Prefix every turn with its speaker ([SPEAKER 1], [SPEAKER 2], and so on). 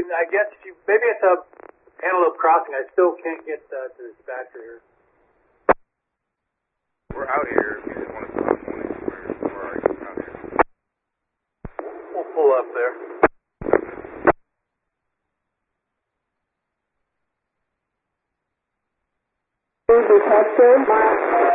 [SPEAKER 1] I guess maybe it's a Antelope Crossing. I still can't get to the dispatcher here.
[SPEAKER 2] We're out here. If you just want to stop where are you out here?
[SPEAKER 3] We'll pull up there.
[SPEAKER 4] Detective,